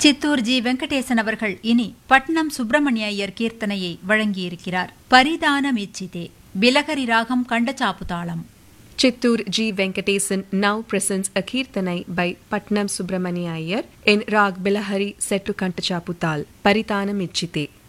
Chittoor G Venkatesan அவர்கள் இனி பட்னம் சுப்பிரமணிய ஐயர் கீர்த்தனையை வழங்கியிருக்கிறார். பரிதானமிச்சிதே, பிலகரி ராகம் கண்டச்சாப்பு தாளம். Chittur G. Venkatesan now presents a Kirtanai by Patnam Subramania Iyer in Rag Bilahari set to Kantachaputal, Paritanam Ichite.